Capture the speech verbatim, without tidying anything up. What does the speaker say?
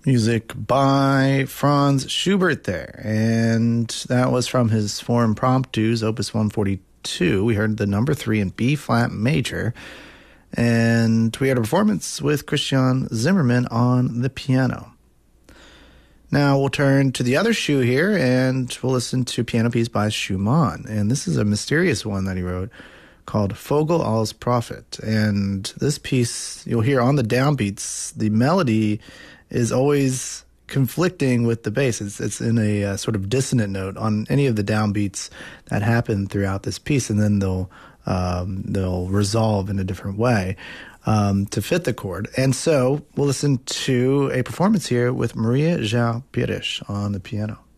Music by Franz Schubert there, and that was from his Four Impromptus, Opus one forty-two. We heard the number three in B-flat major, and we had a performance with Christian Zimmermann on the piano. Now we'll turn to the other shoe here, and we'll listen to a piano piece by Schumann, and this is a mysterious one that he wrote called Vogel als Prophet. And this piece, you'll hear on the downbeats, the melody is always conflicting with the bass. It's, it's in a uh, sort of dissonant note on any of the downbeats that happen throughout this piece, and then they'll um, they'll resolve in a different way um, to fit the chord. And so we'll listen to a performance here with Maria João Pires on the piano.